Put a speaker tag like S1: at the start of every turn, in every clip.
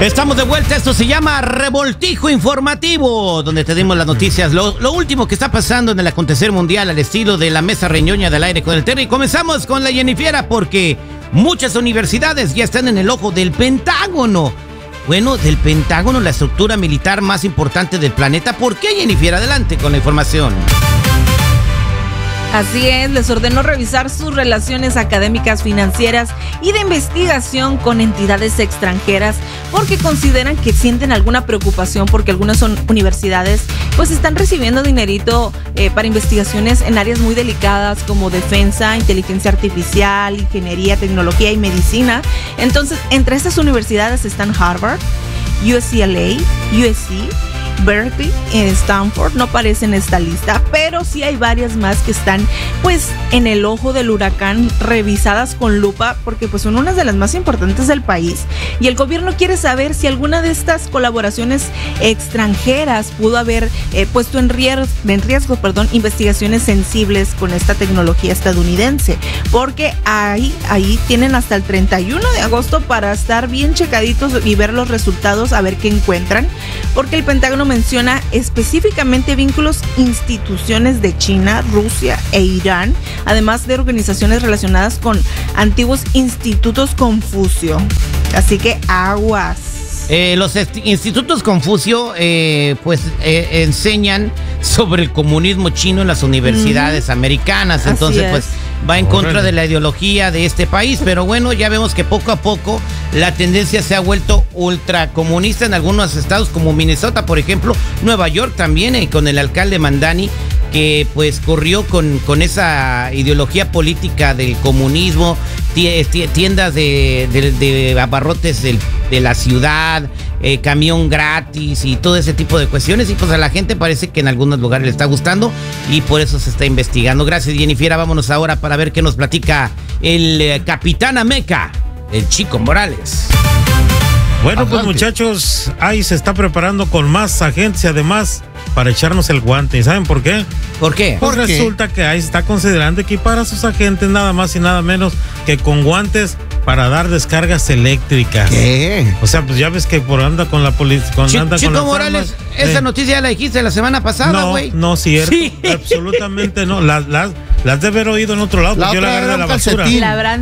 S1: Estamos de vuelta, esto se llama Revoltijo Informativo, donde te dimos las noticias, lo último que está pasando en el acontecer mundial al estilo de la mesa reñoña del aire con el Terry. Comenzamos con la Jennifiera porque muchas universidades ya están en el ojo del Pentágono. Bueno, del Pentágono, la estructura militar más importante del planeta. ¿Por qué, Jennifiera? Adelante con la información.
S2: Así es, les ordenó revisar sus relaciones académicas, financieras y de investigación con entidades extranjeras porque consideran que sienten alguna preocupación porque algunas universidades pues están recibiendo dinerito para investigaciones en áreas muy delicadas como defensa, inteligencia artificial, ingeniería, tecnología y medicina. Entonces, entre estas universidades están Harvard, UCLA, USC, Berkeley, Stanford. No aparecen en esta lista, pero sí hay varias más que están pues en el ojo del huracán, revisadas con lupa porque pues son unas de las más importantes del país, y el gobierno quiere saber si alguna de estas colaboraciones extranjeras pudo haber puesto en riesgo, investigaciones sensibles con esta tecnología estadounidense, porque ahí tienen hasta el 31 de agosto para estar bien checaditos y ver los resultados, a ver qué encuentran, porque el Pentágono menciona específicamente vínculos, instituciones de China, Rusia e Irán, además de organizaciones relacionadas con antiguos institutos Confucio. Así que aguas.
S1: Los institutos Confucio enseñan sobre el comunismo chino en las universidades americanas. Entonces, pues va en contra de la ideología de este país. Pero bueno, ya vemos que poco a poco la tendencia se ha vuelto ultracomunista en algunos estados como Minnesota, por ejemplo, Nueva York también, con el alcalde Mandani, que pues corrió con esa ideología política del comunismo, tiendas de abarrotes de la ciudad, camión gratis y todo ese tipo de cuestiones, y pues a la gente parece que en algunos lugares le está gustando y por eso se está investigando. Gracias, Jennifiera. Vámonos ahora para ver qué nos platica el Capitán Ameca, el Chico Morales.
S3: Bueno, pues muchachos, ahí se está preparando con más agentes y además para echarnos el guante. ¿Y saben por qué?
S1: ¿Por qué?
S3: Pues resulta que ahí está considerando equipar a sus agentes nada más y nada menos que con guantes para dar descargas eléctricas.
S4: ¿Qué?
S3: O sea, pues ya ves que por anda con la policía.
S1: Chico Morales, esa noticia ya la dijiste la semana pasada, güey.
S3: No, cierto. Sí. Absolutamente no. Las de haber oído en otro lado, porque yo la agarré de la basura.
S2: La habrán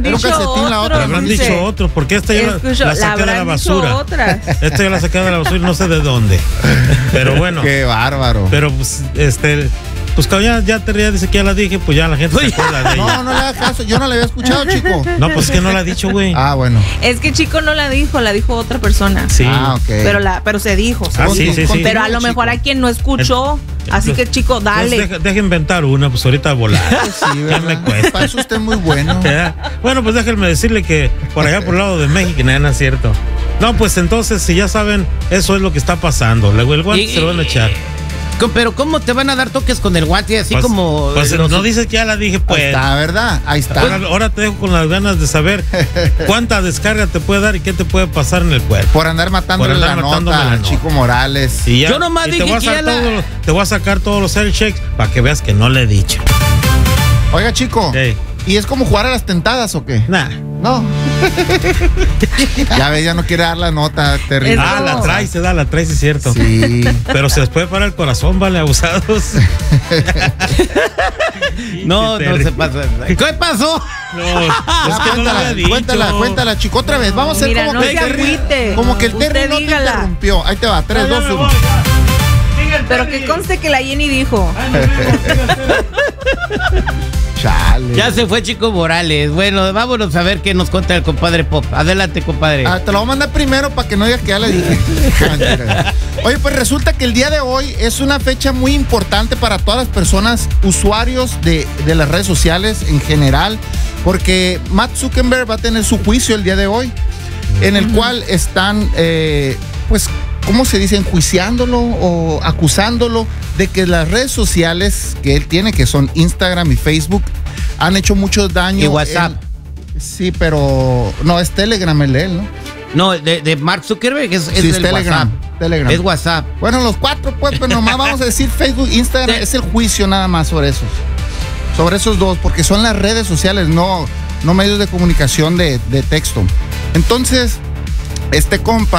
S2: dicho
S3: otro, porque esta yo la saqué de la basura. Esta yo la saqué de la basura y no sé de dónde. Pero bueno.
S4: Qué bárbaro.
S3: Pero pues, pues cuando ya Terry dice que ya la dije, pues ya la gente se acuerda de ella.
S4: No le hagas caso, yo no la había escuchado, Chico.
S3: No, pues es que no la ha dicho, güey.
S4: Ah, bueno.
S2: Es que Chico no la dijo otra persona.
S3: Sí.
S4: Ah, ok.
S2: Pero se dijo.
S3: Sí.
S2: Pero a lo mejor hay quien no escuchó. Así que, Chico, dale.
S3: Deja inventar una, pues ahorita a volar.
S4: Sí, ¿verdad?
S3: ¿Qué me cuesta?
S4: Para eso usted es muy bueno.
S3: Bueno, pues déjenme decirle que por allá por el lado de México, nada es cierto. No, pues entonces, si ya saben, eso es lo que está pasando. Luego el guante se lo van a echar.
S1: Pero ¿cómo te van a dar toques con el guante? Así
S3: pues,
S1: como...
S3: Pues no dices que ya la dije, pues.
S4: Ahí está, ¿verdad? Ahí está.
S3: Ahora te dejo con las ganas de saber cuánta descarga te puede dar y qué te puede pasar en el cuerpo.
S4: Por andar matándole la nota a Chico Morales.
S1: Yo nomás dije que
S3: te voy a sacar todos los air checks para que veas que no le he dicho.
S4: Oiga, Chico.
S3: ¿Qué?
S4: ¿Y es como jugar a las tentadas o qué?
S3: Nah.
S4: No. Ya ves, ya no quiere dar la nota terrible.
S3: La trae, es cierto.
S4: Sí.
S3: Pero se les puede parar el corazón, vale, abusados.
S1: No se pasa. ¿Qué pasó?
S3: No, es que no lo había dicho.
S4: Cuéntala, Chico, otra vez. Vamos a hacer como que el Terry no te interrumpió. Ahí te va, 3, 2, 1.
S2: Pero que conste que la Jenny dijo.
S4: Chale.
S1: Ya se fue Chico Morales. Bueno, vámonos a ver qué nos cuenta el compadre Pop. Adelante, compadre.
S4: Te lo voy a mandar primero para que no digas que ya le dije. Oye, pues resulta que el día de hoy es una fecha muy importante para todas las personas usuarios de las redes sociales en general, porque Mark Zuckerberg va a tener su juicio el día de hoy, en el cual están, pues, ¿cómo se dice? Enjuiciándolo o acusándolo de que las redes sociales que él tiene, que son Instagram y Facebook, han hecho mucho daño.
S1: Y WhatsApp.
S4: Sí, pero no, es Telegram el de él, ¿no?
S1: No, de Mark Zuckerberg es
S4: Telegram.
S1: WhatsApp.
S4: Telegram.
S1: Es WhatsApp.
S4: Bueno, los cuatro, pues, pero nomás vamos a decir Facebook, Instagram, es el juicio nada más sobre esos. Sobre esos dos, porque son las redes sociales, no medios de comunicación de texto. Entonces, este compa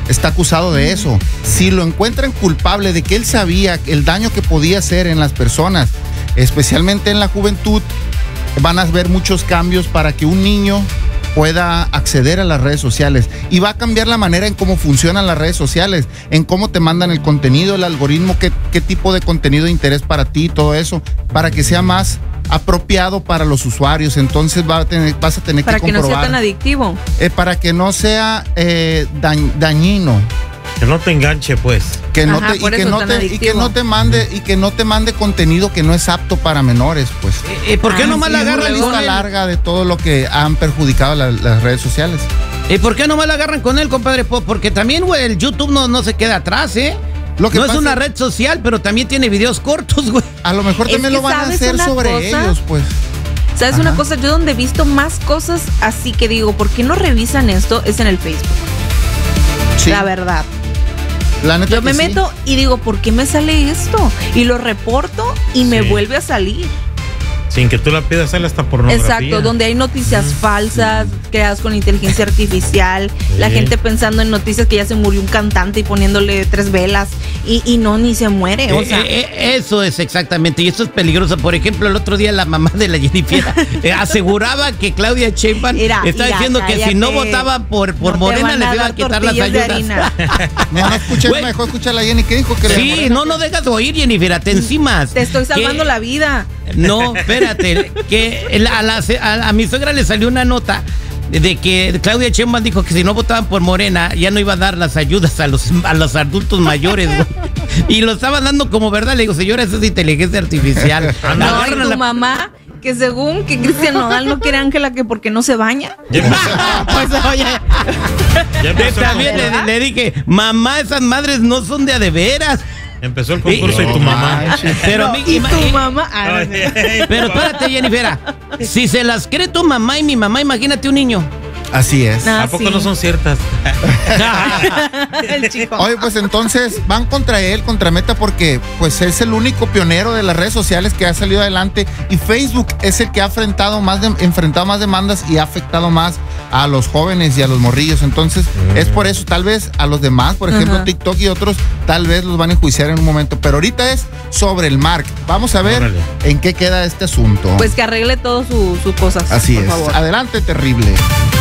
S4: está acusado de eso. Si lo encuentran culpable de que él sabía el daño que podía hacer en las personas, especialmente en la juventud, van a haber muchos cambios para que un niño pueda acceder a las redes sociales, y va a cambiar la manera en cómo funcionan las redes sociales, en cómo te mandan el contenido, el algoritmo, qué tipo de contenido de interés para ti, todo eso, para que sea más apropiado para los usuarios. Entonces vas a tener
S2: para
S4: que comprobar.
S2: Para que no sea tan adictivo.
S4: Para que no sea dañino.
S3: Que no te enganche, pues.
S4: Que no te mande contenido que no es apto para menores, pues.
S1: ¿Por qué nomás la agarran
S4: con él? Larga de todo lo que han perjudicado las redes sociales.
S1: ¿Y por qué nomás la agarran con él, compadre? Porque también, güey, el YouTube no se queda atrás, ¿eh? No es una red social, pero también tiene videos cortos, güey.
S4: A lo mejor también lo van a hacer sobre ellos, pues.
S2: ¿Sabes una cosa? Yo donde he visto más cosas así que digo, ¿por qué no revisan esto? Es en el Facebook. Sí. La verdad. Yo me meto y digo, ¿por qué me sale esto? Y lo reporto y me vuelve a salir.
S3: Sin que tú la pidas, sale hasta pornografía.
S2: Exacto, donde hay noticias falsas, creadas con inteligencia artificial, la gente pensando en noticias que ya se murió un cantante y poniéndole 3 velas y no, ni se muere. O sea.
S1: Eso es exactamente, y eso es peligroso. Por ejemplo, el otro día la mamá de la Jennifer aseguraba que Claudia Sheinbaum está diciendo cállate, que si no votaba por Morena les iba a quitar las ayudas.
S4: No escuché, mejor escucha a la Jenny. ¿Qué dijo?
S1: Sí, no dejas de oír, Jennifer, te encimas.
S2: Te estoy salvando la vida.
S1: No, espérate, que a mi suegra le salió una nota de que Claudia Sheinbaum dijo que si no votaban por Morena ya no iba a dar las ayudas a los adultos mayores, güey. Y lo estaban dando como verdad. Le digo, señora, eso es inteligencia artificial.
S2: No, y tu mamá, que según que Cristian Nodal no quiere a Ángela que porque no se baña.
S1: Pues oye, también le dije, mamá, esas madres no son de a de veras.
S3: Empezó el concurso y tu mamá.
S1: Pero
S2: y tu mamá.
S1: Pero espérate, Jennifer. Si se las cree tu mamá y mi mamá, imagínate un niño.
S4: Así es.
S3: ¿A poco no son ciertas?
S2: El chico.
S4: Oye, pues entonces van contra él, contra Meta, porque pues es el único pionero de las redes sociales que ha salido adelante, y Facebook es el que ha enfrentado más demandas y ha afectado más a los jóvenes y a los morrillos. Entonces es por eso, tal vez a los demás, por ejemplo TikTok y otros, tal vez los van a enjuiciar en un momento, pero ahorita es sobre el Mark. Vamos a ver en qué queda este asunto.
S2: Pues que arregle todo sus cosas.
S4: Así
S2: por
S4: es.
S2: Favor.
S4: Adelante, terrible.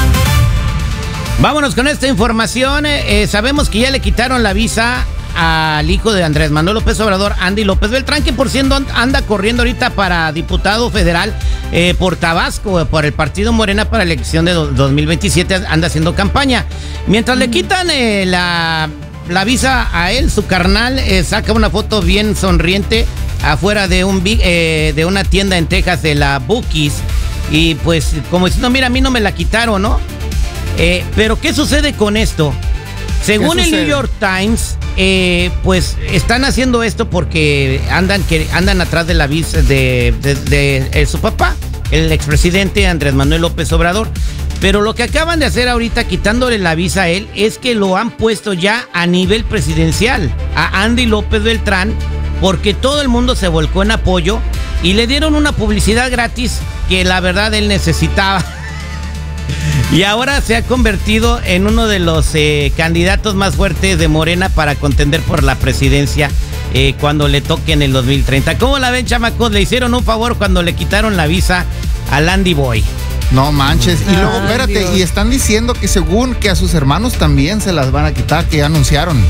S1: Vámonos con esta información. Sabemos que ya le quitaron la visa al hijo de Andrés Manuel López Obrador, Andy López Beltrán, que por cierto anda corriendo ahorita para diputado federal por Tabasco, por el partido Morena para la elección de 2027, anda haciendo campaña. Mientras le quitan la visa a él, su carnal saca una foto bien sonriente afuera de una tienda en Texas de la Bookies, y pues como diciendo, mira, a mí no me la quitaron, ¿no? Pero ¿qué sucede con esto? Según el New York Times, pues están haciendo esto porque andan atrás de la visa de su papá, el expresidente Andrés Manuel López Obrador. Pero lo que acaban de hacer ahorita, quitándole la visa a él, es que lo han puesto ya a nivel presidencial, a Andy López Beltrán, porque todo el mundo se volcó en apoyo y le dieron una publicidad gratis que la verdad él necesitaba. Y ahora se ha convertido en uno de los candidatos más fuertes de Morena para contender por la presidencia cuando le toque en el 2030. ¿Cómo la ven, chamacos? Le hicieron un favor cuando le quitaron la visa al Andy Boy.
S4: No manches. Y luego, espérate, Dios. Y están diciendo que según que a sus hermanos también se las van a quitar, que ya anunciaron.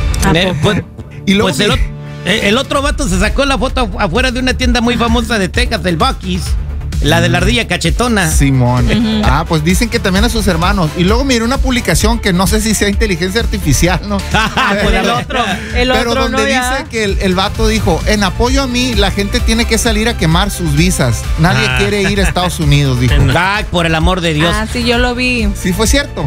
S1: Y luego pues el otro vato se sacó la foto afuera de una tienda muy famosa de Texas, del Buc-ee's. La de la ardilla cachetona.
S4: Simón. Pues dicen que también a sus hermanos. Y luego miré una publicación que no sé si sea inteligencia artificial, ¿no?
S1: Pues
S4: pero donde dice que el vato dijo, en apoyo a mí, la gente tiene que salir a quemar sus visas. Nadie quiere ir a Estados Unidos, dijo.
S1: Por el amor de Dios.
S2: Sí, yo lo vi.
S4: Sí, fue cierto.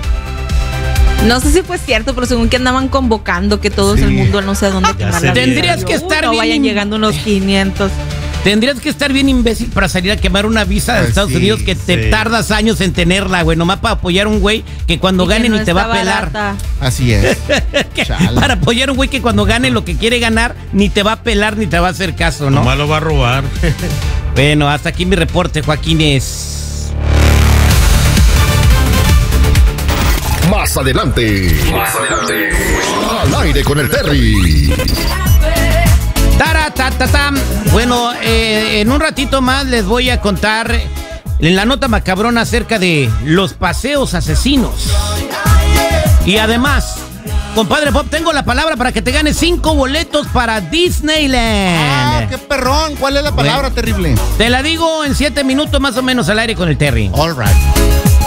S2: No sé si fue cierto, pero según que andaban convocando que todo el mundo no sé a dónde quemar las
S1: Tendrías que estar
S2: bien. Vayan llegando unos 500.
S1: Tendrías que estar bien imbécil para salir a quemar una visa de Estados Unidos que te tardas años en tenerla, güey. Nomás para apoyar a un güey que cuando gane ni te va a pelar.
S4: Así es.
S1: Para apoyar a un güey que cuando gane lo que quiere ganar, ni te va a pelar ni te va a hacer caso, ¿no?
S3: Nomás lo va a robar.
S1: Bueno, hasta aquí mi reporte, Joaquines.
S5: Más Más adelante. Al aire con el Terry.
S1: Bueno, en un ratito más les voy a contar en la nota macabrona acerca de los paseos asesinos. Y además, compadre Pop, tengo la palabra para que te ganes 5 boletos para Disneyland.
S4: ¡Qué perrón! ¿Cuál es la palabra, terrible?
S1: Te la digo en 7 minutos más o menos al aire con el Terry.
S4: All right.